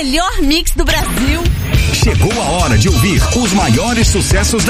melhor mix do Brasil. Chegou a hora de ouvir os maiores sucessos